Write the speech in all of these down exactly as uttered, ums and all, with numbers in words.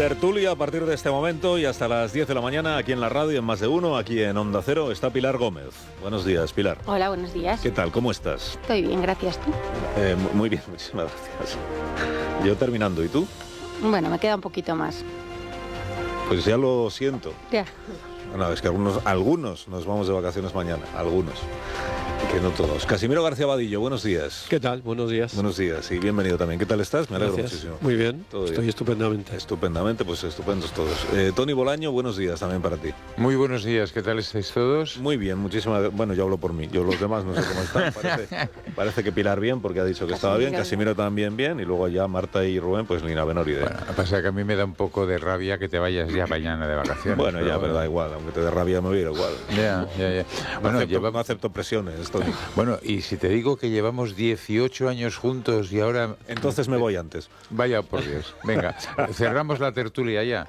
Tertulia a partir de este momento y hasta las diez de la mañana aquí en la radio, en Más de Uno, aquí en Onda Cero, está Pilar Gómez. Buenos días, Pilar. Hola, buenos días. ¿Qué tal? ¿Cómo estás? Estoy bien, gracias. ¿Tú? Eh, muy bien, muchísimas gracias. Yo terminando, ¿y tú? Bueno, me queda un poquito más. Pues ya lo siento. Ya. Bueno, es que algunos, algunos nos vamos de vacaciones mañana, algunos. Que no todos. Casimiro García Vadillo, buenos días. ¿Qué tal? Buenos días. Buenos días y bienvenido también. ¿Qué tal estás? Me alegro Gracias. muchísimo. Muy bien, Todo estoy bien. estupendamente. Estupendamente, pues estupendos todos. Eh, Tony Bolaño, buenos días también para ti. Muy buenos días, ¿qué tal estáis todos? Muy bien, muchísimas. Bueno, yo hablo por mí. Yo los demás no sé cómo están. Parece, parece que Pilar bien, porque ha dicho que estaba bien. Casimiro también bien. Y luego ya Marta y Rubén, pues ni la menor idea. Bueno, pasa que a mí me da un poco de rabia que te vayas ya mañana de vacaciones. Bueno, pero ya, bueno. pero da igual. Aunque te dé rabia, me voy a ir igual. Ya, ya, ya. No, Bueno, acepto, lleva... no acepto presiones, Tony. bueno, y si te digo que llevamos dieciocho años juntos y ahora... Entonces me voy antes. Vaya por Dios. Venga, cerramos la tertulia ya.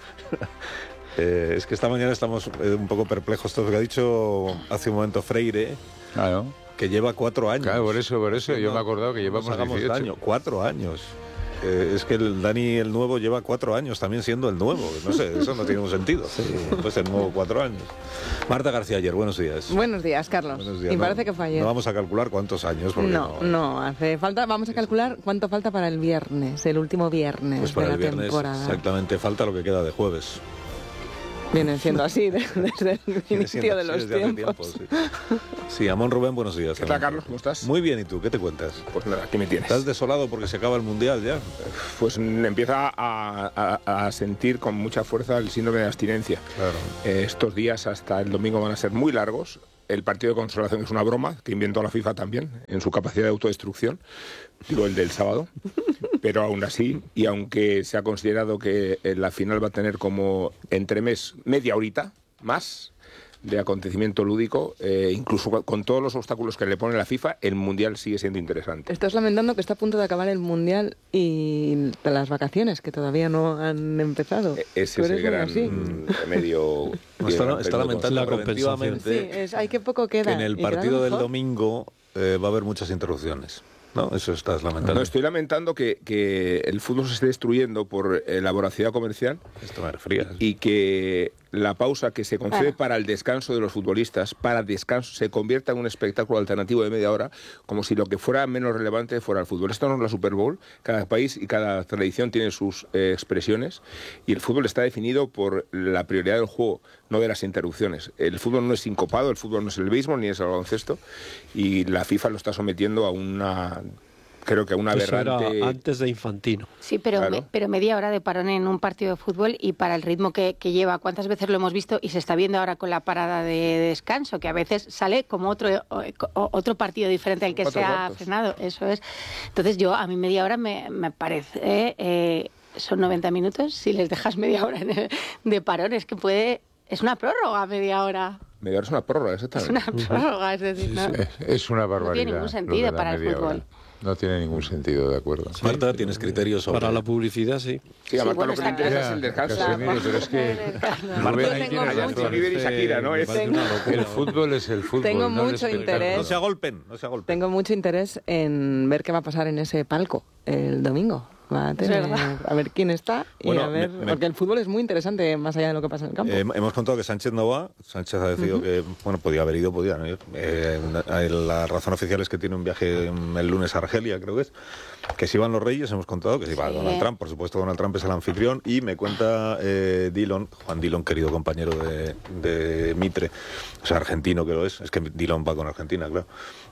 Eh, es que esta mañana estamos eh, un poco perplejos todo lo que ha dicho hace un momento Freire, Claro. que lleva cuatro años. Claro, por eso, por eso, Que yo no- me he acordado que no nos llevamos hagamos dieciocho. daño. Cuatro años. Eh, es que el Dani el nuevo lleva cuatro años también siendo el nuevo. No sé, eso no tiene un sentido. Pues el nuevo cuatro años. Marta García Ayer, buenos días. Buenos días, Carlos. Buenos días. Y No- parece que fue ayer. No vamos a calcular cuántos años. Porque No, no, hace falta. Vamos a calcular cuánto falta para el viernes, el último viernes Pues para de la el viernes temporada. exactamente falta lo que queda de jueves. Viene siendo así de- desde el Viene inicio siendo de así los desde hace tiempos. tiempo, sí. Sí, Amón Rubén, buenos días. ¿Qué tal, también. Carlos? ¿Cómo estás? Muy bien, ¿y tú? ¿Qué te cuentas? Pues nada, aquí me tienes. ¿Estás desolado porque se acaba el Mundial ya? Pues mm, empieza a, a- a sentir con mucha fuerza el síndrome de abstinencia. Claro. Eh, estos días hasta el domingo van a ser muy largos. El partido de consolación es una broma que inventó la FIFA también en su capacidad de autodestrucción, digo el del sábado, pero aún así, y aunque se ha considerado que eh, la final va a tener como entremés media horita más de acontecimiento lúdico, eh, incluso con todos los obstáculos que le pone la FIFA, el Mundial sigue siendo interesante. Estás lamentando que está a punto de acabar el mundial y las vacaciones que todavía no han empezado. E- Ese ¿Tú es eres el muy gran así? mm, remedio. No, está, gran está periodo lamentando La compensación. preventivamente Sí, es, hay que poco que queda. en el y queda partido del mejor. domingo eh, va a haber muchas interrupciones. ¿No? Eso estás lamentando. No, estoy lamentando que, que el fútbol se esté destruyendo por eh, la voracidad comercial Esto me frías. y que la pausa que se concede Bueno. para el descanso de los futbolistas, para descanso, se convierta en un espectáculo alternativo de media hora, como si lo que fuera menos relevante fuera el fútbol. Esto no es la Super Bowl, cada país y cada tradición tiene sus eh, expresiones y el fútbol está definido por la prioridad del juego, no de las interrupciones. El fútbol no es sincopado, el fútbol no es el béisbol ni es el baloncesto y la FIFA lo está sometiendo a una... Creo que a una Eso era aberrante... antes de Infantino. Sí, pero, Claro. me- pero media hora de parón en un partido de fútbol y para el ritmo que, que lleva, ¿cuántas veces lo hemos visto? Y se está viendo ahora con la parada de descanso, que a veces sale como otro o- o- otro partido diferente al que Cuatro se ha cuartos. frenado. Eso es. Entonces yo, a mí media hora me, me parece... eh, son noventa minutos, si les dejas media hora de, de parón, es que puede... Es una prórroga media hora. Media hora es una prórroga, Es exactamente. una prórroga, es decir, ¿no? Es, es una barbaridad. ningún lo sentido de la para el media fútbol. hora. No tiene ningún sentido, de acuerdo. Marta, ¿tienes criterios sobre...? Para la publicidad, sí. Sí, a Sí, Marta bueno, lo que le está interesa Ya, es el descanso. Casemiro, pero es que Marta, Rubén yo ahí tengo tiene mucho- razón. Bieber y Shakira, ¿no? Me Es- parece una locura. El fútbol es el fútbol. Tengo no el mucho espectáculo. interés. No se agolpen, no se agolpen. Tengo mucho interés en ver qué va a pasar en ese palco el domingo. Va a, tener- verdad. a ver quién está y Bueno, a ver, me- me- porque el fútbol es muy interesante más allá de lo que pasa en el campo. Eh, hemos contado que Sánchez no va. Sánchez ha decidido que, bueno, podía haber ido, podía no ir. Eh, la razón oficial es que tiene un viaje el lunes a Argelia, creo que es. Que si van los Reyes, hemos contado que si va Sí. Donald Trump. Por supuesto, Donald Trump es el anfitrión. Y me cuenta eh, Dillon, Juan Dillon, querido compañero de, de Mitre, o sea, argentino que lo es. Es que Dillon va con Argentina, claro.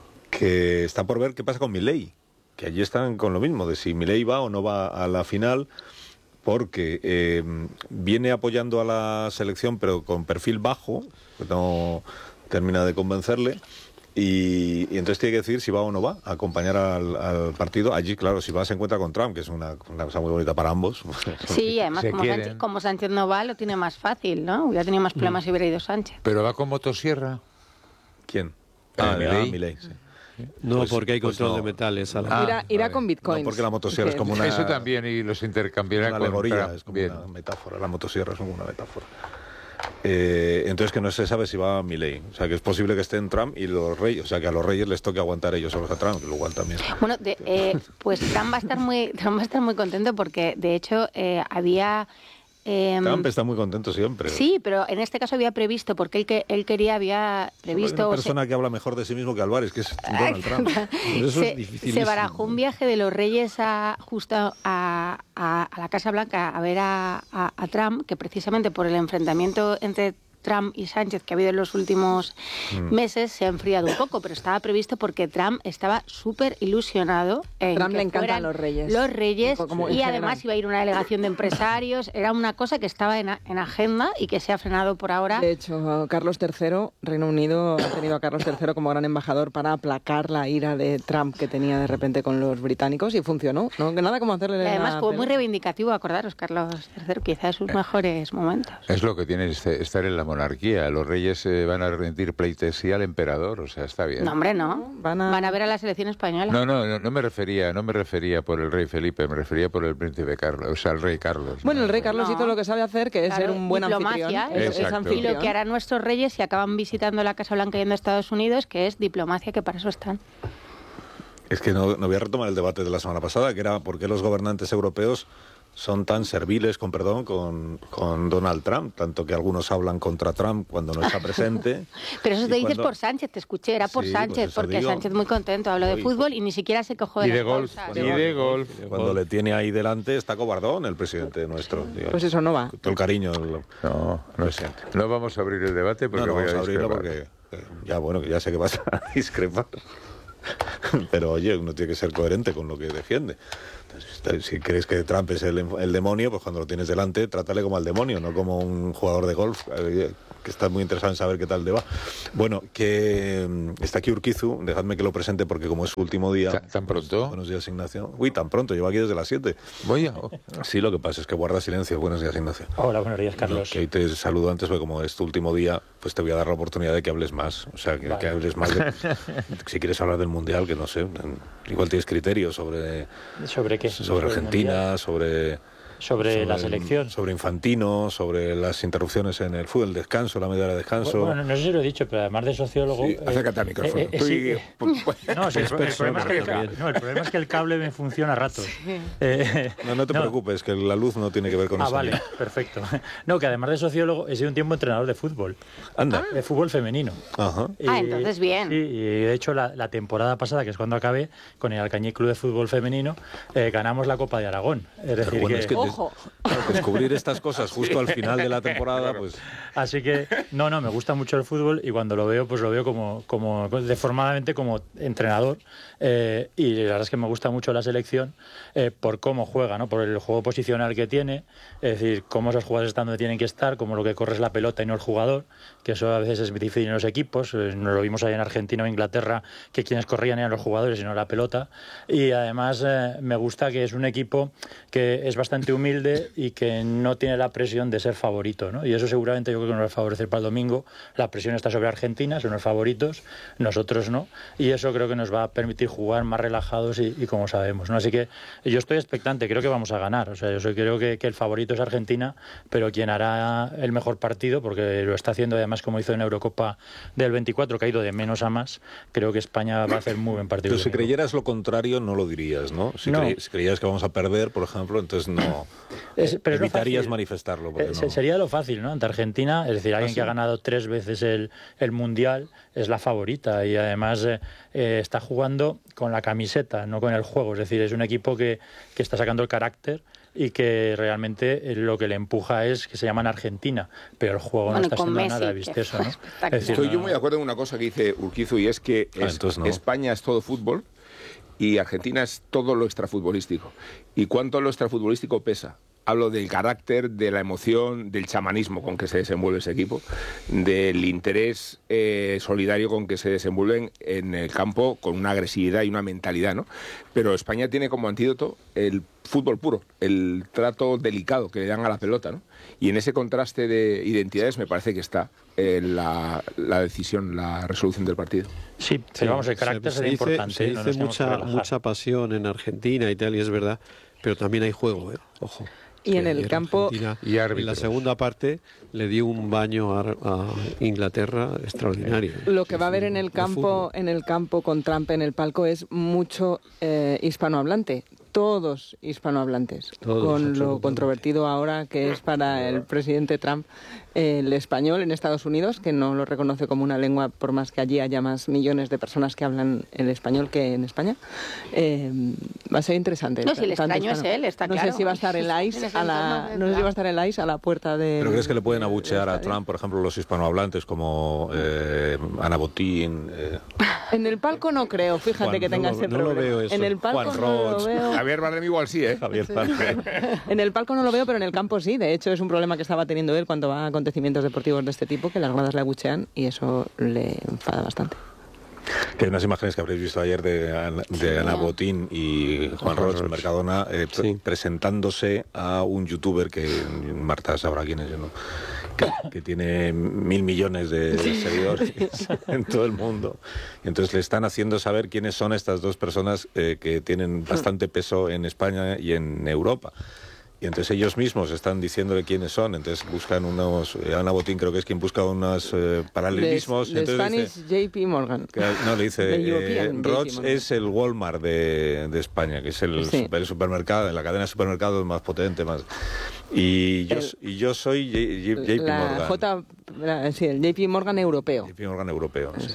Que está por ver qué pasa con Milei. Que allí están con lo mismo, de si Milei va o no va a la final, porque eh, viene apoyando a la selección, pero con perfil bajo, que no termina de convencerle, y, y entonces tiene que decidir si va o no va a acompañar al, al partido. Allí, claro, si va se encuentra con Trump, que es una, una cosa muy bonita para ambos. Sí, además, Se como quieren. Sánchez, como Sánchez no va, lo tiene más fácil, ¿no? Hubiera tenido más problemas si hubiera ido Sánchez. Pero va con motosierra. ¿Quién? Eh, Ah, Milei. ah, Milei, sí. No, Pues- porque hay pues control no. de metales. A la... Ah, irá irá vale. con bitcoins. No, porque la motosierra es Que- como una... Eso también, y los intercambiará Una con alegoría, Trump. es como Bien. una metáfora. La motosierra es como una metáfora. Eh, entonces que no se sabe si va a Milei. O sea, que es posible que estén Trump y los reyes. O sea, que a los reyes les toque aguantar ellos solos a Trump, que lo igual también. Bueno, de, eh, pues Trump va a estar muy, Trump va a estar muy contento porque, de hecho, eh, había Eh, Trump está muy contento siempre. Sí, pero en este caso había previsto, porque él, que, él quería, había previsto... Hay una persona se... que habla mejor de sí mismo que Álvarez, que es Donald Trump. Eso se, es difícil. Se barajó un viaje de los Reyes a, justo a, a, a la Casa Blanca a ver a, a, a Trump, que precisamente por el enfrentamiento entre Trump y Sánchez que ha habido en los últimos mm. meses se ha enfriado un poco, pero estaba previsto porque Trump estaba súper ilusionado en Trump que le encantan los reyes. Los reyes como y además iba a ir una delegación de empresarios. Era una cosa que estaba en, en agenda y que se ha frenado por ahora. De hecho, Carlos tercero, Reino Unido ha tenido a Carlos tercero como gran embajador para aplacar la ira de Trump que tenía de repente con los británicos y funcionó. No, nada como hacerle y además fue pena. Muy reivindicativo, acordaros, Carlos tercero, quizás sus mejores momentos. Es lo que tiene estar en la monarquía. Los reyes eh, van a rendir pleitesía al emperador, o sea, está bien. No, hombre, no. Van a, van a ver a la selección española. No, no, no, no me refería, no me refería por el rey Felipe, me refería por el príncipe Carlos, o sea, el rey Carlos. Bueno, ¿no? el rey Carlos no. hizo lo que sabe hacer, que es claro, ser un buen diplomacia, anfitrión. Es, es anfitrión. Y lo que harán nuestros reyes si acaban visitando la Casa Blanca yendo a Estados Unidos, que es diplomacia, que para eso están. Es que no, no voy a retomar el debate de la semana pasada, que era por qué los gobernantes europeos son tan serviles, con perdón, con, con Donald Trump, tanto que algunos hablan contra Trump cuando no está presente. Pero eso te dices cuando... por Sánchez, te escuché, era por sí, Sánchez, pues porque digo... Sánchez muy contento, habló de fútbol y ni siquiera se cogió de, y de las golf, bolsas. y de golf. Cuando le tiene ahí delante está cobardón el presidente nuestro. Digo, pues eso no va. Todo el cariño. El... No, no, no vamos a abrir el debate porque no, no voy vamos a a abrirlo porque eh, ya bueno, que ya sé que vas a discrepar. Pero oye, uno tiene que ser coherente con lo que defiende. Entonces, si crees que Trump es el, el demonio, pues cuando lo tienes delante, trátale como al demonio, no como un jugador de golf, que está muy interesado en saber qué tal le va. Bueno, que está aquí Urquizu, dejadme que lo presente porque como es su último día... ¿Tan, tan pronto? Buenos días, Ignacio. Uy, tan pronto, llevo aquí desde las siete. Voy a... Sí, lo que pasa es que guarda silencio. Buenos días, Ignacio. Hola, buenos días, Carlos. Que hoy te saludo antes, porque como es tu último día, pues te voy a dar la oportunidad de que hables más. O sea, que, vale. que hables más de... Si quieres hablar del Mundial, que no sé, igual tienes criterios sobre... ¿Sobre qué? Sobre, sobre Argentina, sobre... Sobre, sobre la selección. Sobre Infantino, sobre las interrupciones en el fútbol, el descanso, la media hora de descanso. Bueno, no sé si lo he dicho, pero además de sociólogo... Sí, eh, acércate al micrófono. Eh, eh, sí, eh, no, sí, el, el, problema es que el, ca... no, el problema es que el cable me funciona a ratos. Sí. Eh, no, no te no. preocupes, que la luz no tiene que ver con ah, eso. Ah, vale, perfecto. No, que además de sociólogo he sido un tiempo entrenador de fútbol. Anda. De fútbol femenino. Ajá. Y, ah, entonces bien. Sí, y de hecho la, la temporada pasada, que es cuando acabé, con el Alcañiz Club de Fútbol Femenino, eh, ganamos la Copa de Aragón. Es decir, bueno, que... es que ¡Ojo! Te... descubrir estas cosas justo al final de la temporada, pues... Así que, no, no, me gusta mucho el fútbol y cuando lo veo, pues lo veo como, como deformadamente como entrenador eh, y la verdad es que me gusta mucho la selección eh, por cómo juega, ¿no? Por el juego posicional que tiene, es decir, cómo esos jugadores están donde tienen que estar, cómo lo que corre es la pelota y no el jugador, que eso a veces es difícil en los equipos, eh, nos lo vimos ahí en Argentina o Inglaterra, que quienes corrían eran los jugadores y no la pelota, y además eh, me gusta que es un equipo que es bastante humilde y que no tiene la presión de ser favorito, ¿no? Y eso seguramente yo creo que nos va a favorecer para el domingo. La presión está sobre Argentina, son los favoritos, nosotros no, y eso creo que nos va a permitir jugar más relajados y, y como sabemos, ¿no? Así que yo estoy expectante, creo que vamos a ganar, o sea, yo soy, creo que, que el favorito es Argentina, pero quien hará el mejor partido, porque lo está haciendo además como hizo en Eurocopa del veinticuatro, que ha ido de menos a más, creo que España va a hacer muy buen partido. Pero si creyeras lo contrario no lo dirías, ¿no? Si, no. Cre si creyeras que vamos a perder, por ejemplo, entonces no... Es, pero evitarías no manifestarlo. Eh, no... Sería lo fácil, ¿no? Ante Argentina, es decir, alguien ¿Ah, sí? que ha ganado tres veces el, el Mundial es la favorita y además eh, eh, está jugando con la camiseta, no con el juego. Es decir, es un equipo que, que está sacando el carácter y que realmente lo que le empuja es que se llaman Argentina, pero el juego bueno, no está siendo Messi, nada vistoso, ¿no? Es decir, Estoy no... yo muy de acuerdo en una cosa que dice Urquizu y es que ah, es, no. España es todo fútbol y Argentina es todo lo extrafutbolístico. ¿Y cuánto lo extrafutbolístico pesa? Hablo del carácter, de la emoción, del chamanismo con que se desenvuelve ese equipo, del interés eh, solidario con que se desenvuelven en el campo con una agresividad y una mentalidad, ¿no? Pero España tiene como antídoto el fútbol puro, el trato delicado que le dan a la pelota, ¿no? Y en ese contraste de identidades me parece que está eh, la, la decisión, la resolución del partido. Sí, pero sí, vamos, el carácter se, sería se dice, importante. Se dice no mucha, mucha pasión en Argentina y tal, y es verdad, pero también hay juego, ¿eh? Ojo. Y en el campo y en la segunda parte le dio un baño a, a Inglaterra extraordinario. Lo que va a haber en el campo, en el campo con Trump en el palco es mucho eh, hispanohablante. todos hispanohablantes, Todos, con lo absolutamente. controvertido ahora que es para el presidente Trump el español en Estados Unidos, que no lo reconoce como una lengua, por más que allí haya más millones de personas que hablan el español que en España. Eh, va a ser interesante. No, si el Tanto extraño es hispano. él, está no claro. sé si va a estar el En ICE ese a la, entorno, no sé si va a claro. estar el ICE a la puerta de. ¿Pero crees que le pueden de- abuchear del a estadio? Trump, por ejemplo, los hispanohablantes como eh, Ana Botín? Eh, En el palco no creo, fíjate Juan, que tenga no lo- ese no lo problema. veo eso. En el palco Juan no lo Roig. veo. Javier Bardem igual sí, ¿eh? Javier Bardem. En el palco no lo veo, pero en el campo sí. De hecho, es un problema que estaba teniendo él cuando va a acontecimientos deportivos de este tipo, que las gradas le abuchean y eso le enfada bastante. Que hay unas imágenes que habréis visto ayer de, Ana- de Ana Botín y Juan Roig en Mercadona eh, pre- Sí. presentándose a un youtuber que Marta sabrá quién es, yo no, que, que tiene mil millones de seguidores en todo el mundo. Y entonces le están haciendo saber quiénes son estas dos personas eh, que tienen bastante peso en España y en Europa. Y entonces ellos mismos están diciéndole quiénes son, entonces buscan unos, eh, Ana Botín creo que es quien busca unos eh, paralelismos. De, de entonces Spanish dice, J P Morgan. que- no, le dice, De eh, European J P Roig Morgan. es el Walmart de, de España, que es el, Sí. super- el supermercado, la cadena de supermercados más potente, más. Y yo, El- y yo soy J- J- J P La Morgan. J, la- sí, el J P Morgan europeo. J P Morgan europeo, sí.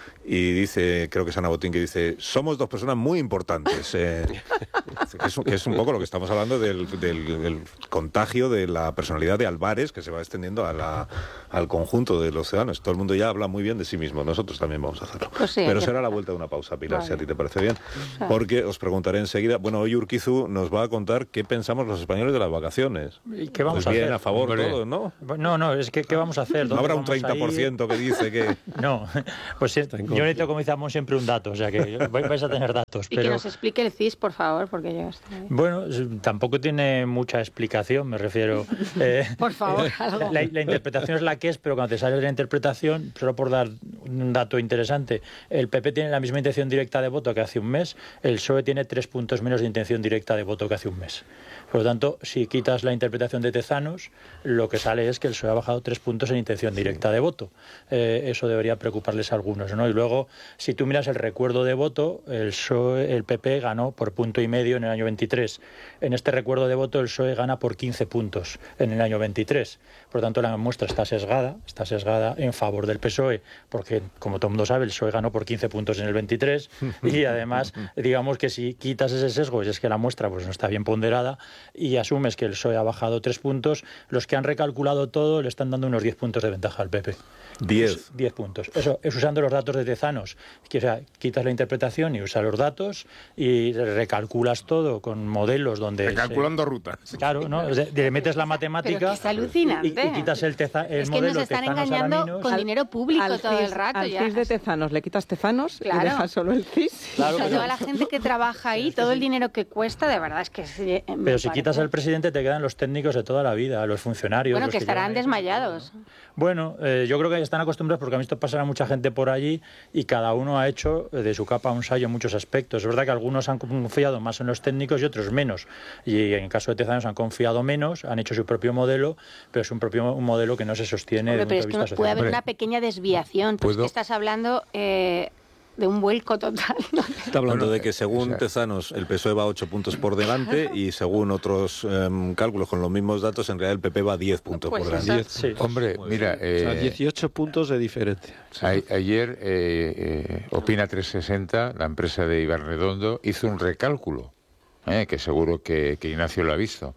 Y dice, creo que es Ana Botín, que dice, somos dos personas muy importantes. eh, que, es, que es un poco lo que estamos hablando del, del- del contagio de la personalidad de Álvarez, que se va extendiendo a la- al conjunto de los ciudadanos. Todo el mundo ya habla muy bien de sí mismo, nosotros también vamos a hacerlo. Pues sí, Pero que- será la vuelta de una pausa, Pilar, Vale. si a ti te parece bien. Porque os preguntaré enseguida, bueno, hoy Urquizu nos va a contar qué pensamos los españoles de las vacaciones. ¿Y qué vamos Pues a bien, hacer? a favor Hombre. todos, ¿no? No, no, es que ¿qué vamos a hacer? No ¿Dónde habrá un vamos a ir? treinta por ciento que dice que... No, pues sí, yo necesito, como decíamos, siempre un dato, o sea que vais a tener datos. Y que pero nos explique el C I S, por favor, porque yo estoy... Bueno, s- tampoco tiene mucha explicación, me refiero. eh, Por favor, eh, algo. La, la interpretación es la que es, pero cuando te sales de la interpretación, solo por dar un dato interesante, el P P tiene la misma intención directa de voto que hace un mes, el P S O E tiene tres puntos menos de intención directa de voto que hace un mes. Por lo tanto, si quitas la interpretación de Tezanos, lo que sale es que el P S O E ha bajado tres puntos en intención directa de voto. Eh, eso debería preocuparles a algunos, ¿no? Y luego, si tú miras el recuerdo de voto, el P S O E, el P P ganó por punto y medio en el año veintitrés. En este recuerdo de voto, el P S O E gana por quince puntos en el año veintitrés. Por lo tanto, la muestra está sesgada, está sesgada en favor del P S O E, porque, como todo el mundo sabe, el P S O E ganó por quince puntos en el veintitrés, y además, digamos que si quitas ese sesgo, y es que la muestra pues no está bien ponderada, y asumes que el P S O E ha bajado tres puntos, los que han recalculado todo le están dando unos diez puntos de ventaja al P P. Diez. diez puntos. Eso es usando los datos de Tezanos. Que, o sea, quitas la interpretación y usas los datos y recalculas todo con modelos donde... Recalculando rutas. se- claro, ¿no? Le, le metes la Pero matemática que es alucinante. y, y quitas el, teza, el Es que modelo nos están Tezanos engañando Alaminos. con dinero público al todo C I S, el rato. Al ya. C I S de Tezanos le quitas Tezanos Claro. y dejas solo el C I S. Claro, O sea, pero- toda la gente que trabaja ahí, todo el dinero que cuesta, de verdad es que... sí, eh, me Pero si parece- quitas al presidente te quedan los técnicos de toda la vida, los funcionarios. Bueno, los que estarán llevan ahí. desmayados. Bueno, eh, yo creo que están acostumbrados porque han visto pasar a mucha gente por allí y cada uno ha hecho eh, de su capa un sayo en muchos aspectos. Es verdad que algunos han confiado más en los técnicos y otros menos. Y en el caso de Tezanos han confiado menos, han hecho su propio modelo, pero es un propio un modelo que no se sostiene Hombre, desde pero un es punto de que vista puede haber social. una pequeña desviación. Pues ¿Puedo? que estás hablando eh, de un vuelco total. ¿no? Está hablando Bueno, de que según o sea- Tezanos el P S O E va ocho puntos por delante y según otros em, cálculos con los mismos datos, en realidad el P P va diez puntos Pues por eso. delante. Sí. Hombre, mira, O sea, eh, dieciocho puntos de diferencia. a- ayer eh, eh, Opina trescientos sesenta, la empresa de Iván Redondo, hizo un recálculo, eh, que seguro que, que Ignacio lo ha visto.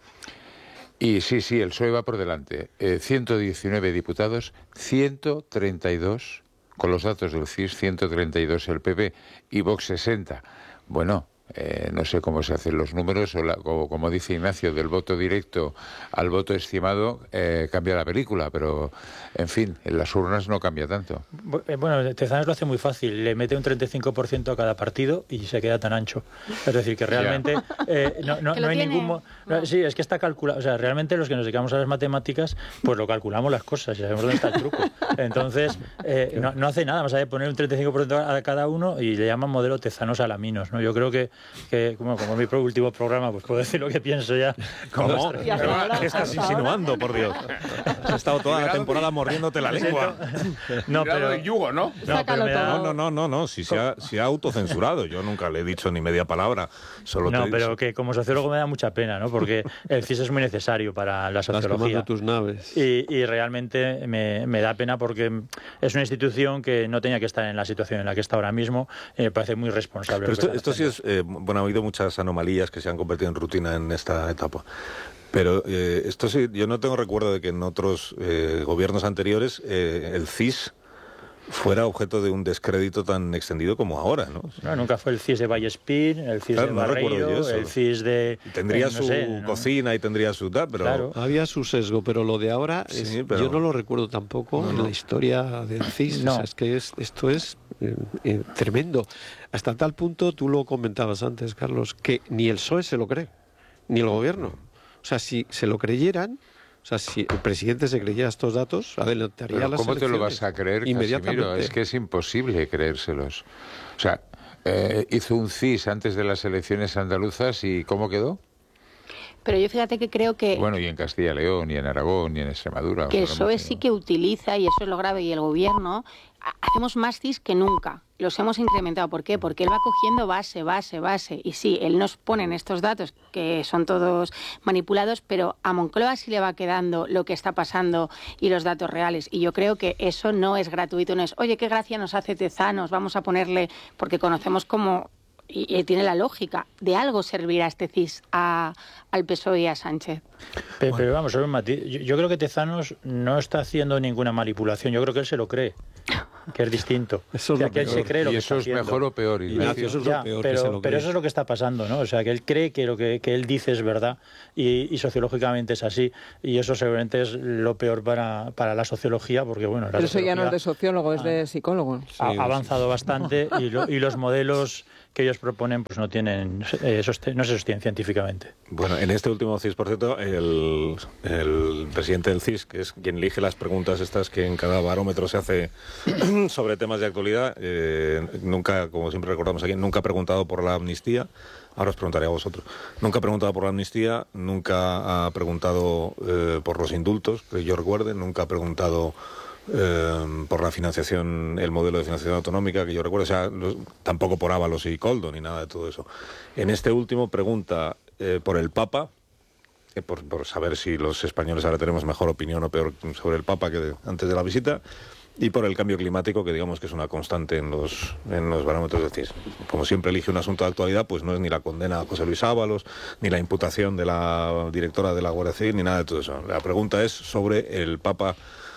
Y sí, sí, el P S O E va por delante. Eh, ciento diecinueve diputados, ciento treinta y dos, con los datos del C I S, ciento treinta y dos el P P y Vox sesenta. Bueno, eh, no sé cómo se hacen los números, o, la, o como dice Ignacio, del voto directo al voto estimado eh, cambia la película, pero en fin, en las urnas no cambia tanto. Bu- eh, Bueno, Tezanos lo hace muy fácil, le mete un treinta y cinco por ciento a cada partido y se queda tan ancho. Es decir, que realmente eh, no, no- ¿Que no lo hay tiene? ningún... mo- no, Sí, es que está calculado. O sea, realmente los que nos dedicamos a las matemáticas, pues lo calculamos las cosas y sabemos dónde está el truco. Entonces, eh, no, no hace nada más allá de poner un treinta y cinco por ciento a cada uno y le llaman modelo Tezanos Alaminos, ¿no? Yo creo que que como, como es mi último programa, pues puedo decir lo que pienso ya. ¿Cómo? Y hasta ahora- ¿Qué estás hasta ahora- insinuando, por Dios? Has estado toda la temporada mordiéndote la lengua. No, Cuidado pero... del yugo, ¿no? No, pero Sácalo me da- todo. No, no, no, no, no. Si se ha, se ha autocensurado. Yo nunca le he dicho ni media palabra. Solo No, te- pero que como sociólogo me da mucha pena, ¿no? Porque el C I S es muy necesario para la Vas sociología. quemando tus naves. Y, y realmente me, me da pena porque es una institución que no tenía que estar en la situación en la que está ahora mismo. Y me parece muy responsable. Pero lo que esto, están esto sí haciendo. es, eh, bueno, ha habido muchas anomalías que se han convertido en rutina en esta etapa. Pero eh, esto sí, yo no tengo recuerdo de que en otros eh, gobiernos anteriores eh, el C I S fuera objeto de un descrédito tan extendido como ahora, ¿no? No, nunca fue el C I S de Vallespín, el C I S Claro, de no recuerdo yo Barreiro, eso. el C I S de... Tendría eh, no su sé, ¿no? cocina y tendría su tal, pero... Claro. Había su sesgo, pero lo de ahora, es- Sí, pero- yo no lo recuerdo tampoco No, en no. la historia del C I S. No. O sea, es que es, esto es eh, eh, tremendo. Hasta tal punto, tú lo comentabas antes, Carlos, que ni el P S O E se lo cree, ni el gobierno. O sea, si se lo creyeran, o sea, si el presidente se creyera estos datos, adelantaría Pero las ¿cómo te lo elecciones vas a creer, inmediatamente. Casimiro? Es que es imposible creérselos. O sea, eh, hizo un C I S antes de las elecciones andaluzas y ¿cómo quedó? Pero yo fíjate que creo que, Bueno, y en Castilla y León, y en Aragón, y en Extremadura. que el Bueno, P S O E hemos sí tenido- que utiliza, y eso es lo grave, y el gobierno, ha- hacemos más C I S que nunca. Los hemos incrementado. ¿Por qué? Porque él va cogiendo base, base, base. Y sí, él nos pone en estos datos que son todos manipulados, pero a Moncloa sí le va quedando lo que está pasando y los datos reales. Y yo creo que eso no es gratuito, no es, oye, qué gracia nos hace Tezanos, vamos a ponerle, porque conocemos cómo... Y, y tiene la lógica, de algo servirá este C I S a, al P S O E y a Sánchez. Pero, pero vamos, solo un matiz. Yo, yo creo que Tezanos no está haciendo ninguna manipulación. Yo creo que él se lo cree, que es distinto. Eso es O sea, lo que él se peor. cree lo ¿Y que eso está es haciendo. mejor o peor, Ignacio? Ignacio, eso es Ya, lo peor que pero, se lo pero cree. eso es lo que está pasando, ¿no? O sea, que él cree que lo que, que él dice es verdad y, y sociológicamente es así. Y eso seguramente es lo peor para, para la sociología, porque bueno, la Pero eso ya no es de sociología sociólogo, es de psicólogo. ha, Sí, ha avanzado bastante y, lo- y los modelos que ellos proponen pues no tienen eh, soste- no se sostienen científicamente. Bueno, en este último C I S, por cierto, el, el presidente del C I S, que es quien elige las preguntas estas que en cada barómetro se hace sobre temas de actualidad, eh, nunca, como siempre recordamos aquí, nunca ha preguntado por la amnistía. Ahora os preguntaré a vosotros. Nunca ha preguntado por la amnistía, nunca ha preguntado eh, por los indultos, que yo recuerde, nunca ha preguntado eh, por la financiación, el modelo de financiación autonómica, que yo recuerdo, o sea, los- tampoco por Ábalos y Coldo, ni nada de todo eso. En este último pregunta eh, por el Papa, eh, por, por saber si los españoles ahora tenemos mejor opinión o peor sobre el Papa que de- antes de la visita, y por el cambio climático, que digamos que es una constante en los, en los barómetros de C I S. Como siempre elige un asunto de actualidad, pues no es ni la condena a José Luis Ábalos, ni la imputación de la directora de la Guardia Civil, ni nada de todo eso. La pregunta es sobre el Papa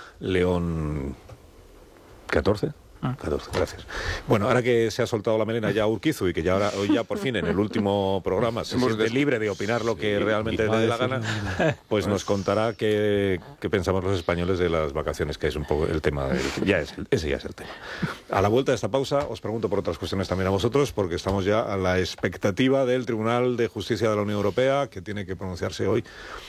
León catorce. catorce, gracias. Bueno, ahora que se ha soltado la melena ya a Urquizu y que ya ahora, hoy ya por fin en el último programa se siente libre de opinar lo que realmente le dé la gana, pues nos contará qué, qué pensamos los españoles de las vacaciones, que es un poco el tema, del, ya es, ese ya es el tema. A la vuelta de esta pausa os pregunto por otras cuestiones también a vosotros, porque estamos ya a la expectativa del Tribunal de Justicia de la Unión Europea, que tiene que pronunciarse hoy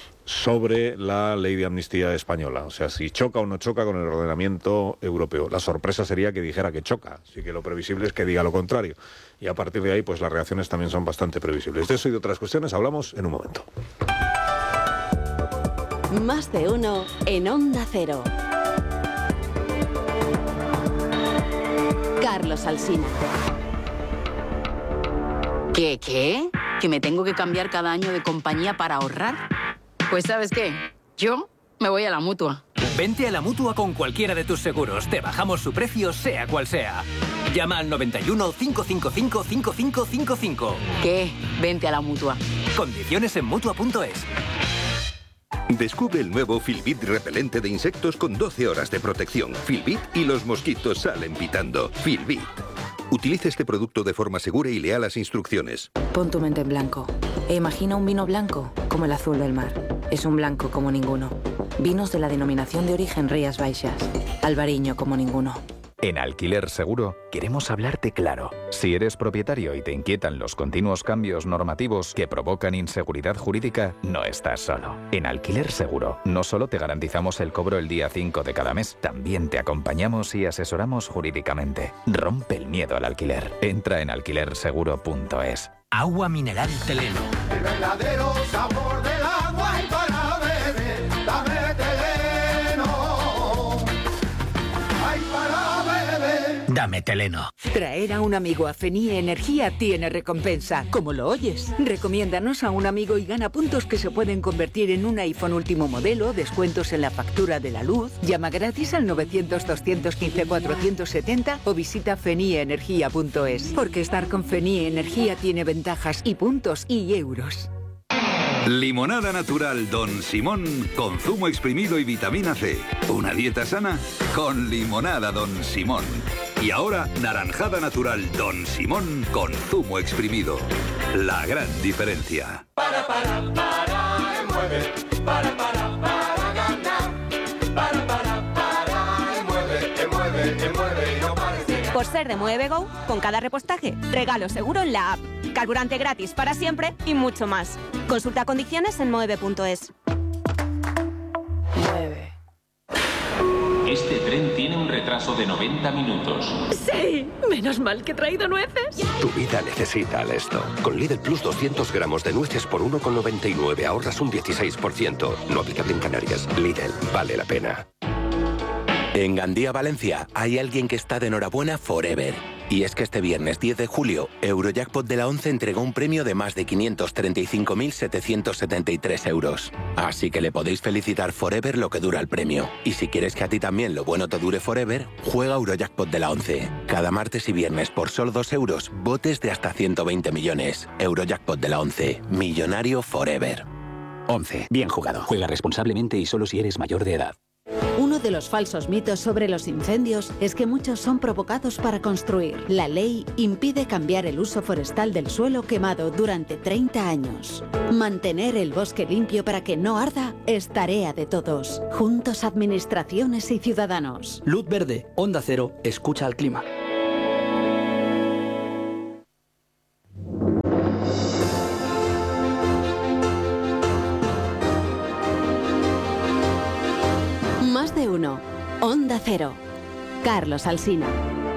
sobre la ley de amnistía española, o sea, si choca o no choca con el ordenamiento europeo. La sorpresa sería que dijera que choca, así que lo previsible es que diga lo contrario. Y a partir de ahí, pues las reacciones también son bastante previsibles. De eso y de otras cuestiones hablamos en un momento. Más de uno en Onda Cero. Carlos Alsina. ¿Qué, qué? ¿Que me tengo que cambiar cada año de compañía para ahorrar? Pues ¿sabes qué? Yo me voy a la Mutua. Vente a la Mutua con cualquiera de tus seguros. Te bajamos su precio, sea cual sea. Llama al noventa y uno, cinco cinco cinco, cinco cinco cinco cinco. ¿Qué? Vente a la Mutua. Condiciones en Mutua punto es. Descubre el nuevo Filbit repelente de insectos con doce horas de protección. Filbit y los mosquitos salen pitando. Filbit. Utilice este producto de forma segura y lea las instrucciones. Pon tu mente en blanco e imagina un vino blanco como el azul del mar. Es un blanco como ninguno. Vinos de la denominación de origen Rías Baixas. Albariño como ninguno. En Alquiler Seguro queremos hablarte claro. Si eres propietario y te inquietan los continuos cambios normativos que provocan inseguridad jurídica, no estás solo. En Alquiler Seguro no solo te garantizamos el cobro el día cinco de cada mes, también te acompañamos y asesoramos jurídicamente. Rompe el miedo al alquiler. Entra en alquiler seguro punto es. Agua mineral Teleno. El verdadero sabor del agua y para beber, dame Teleno. Ay, para beber. Dame Teleno. Traer a un amigo a Fenie Energía tiene recompensa. ¿Cómo lo oyes? Recomiéndanos a un amigo y gana puntos que se pueden convertir en un iPhone último modelo, descuentos en la factura de la luz. Llama gratis al novecientos, doscientos quince, cuatrocientos setenta o visita fenie energía punto es. Porque estar con Fenie Energía tiene ventajas y puntos y euros. Limonada natural Don Simón con zumo exprimido y vitamina C. Una dieta sana con limonada Don Simón. Y ahora, naranjada natural Don Simón con zumo exprimido. La gran diferencia. Para, para, para, mueve. Para, para, para ganar. Para, para, para, mueve, mueve, mueve y no pares de ganar. Por ser de Mueve Go, con cada repostaje, regalo seguro en la app. Carburante gratis para siempre y mucho más. Consulta condiciones en mueve punto es. Mueve. Este tren tiene un retraso de noventa minutos. ¡Sí! Menos mal que he traído nueces. Tu vida necesita esto. Con Lidl Plus doscientos gramos de nueces por uno con noventa y nueve ahorras un dieciséis por ciento. No aplicable en Canarias. Lidl, vale la pena. En Gandía, Valencia, hay alguien que está de enhorabuena forever. Y es que este viernes diez de julio, Eurojackpot de la once entregó un premio de más de quinientos treinta y cinco mil setecientos setenta y tres euros. Así que le podéis felicitar forever lo que dura el premio. Y si quieres que a ti también lo bueno te dure forever, juega Eurojackpot de la once. Cada martes y viernes por solo dos euros, botes de hasta ciento veinte millones. Eurojackpot de la once. Millonario forever. once. Bien jugado. Juega responsablemente y solo si eres mayor de edad. Uno de los falsos mitos sobre los incendios es que muchos son provocados para construir. La ley impide cambiar el uso forestal del suelo quemado durante treinta años. Mantener el bosque limpio para que no arda es tarea de todos. Juntos, administraciones y ciudadanos. Luz verde, Onda Cero, escucha al clima. Más de uno. Onda Cero. Carlos Alsina.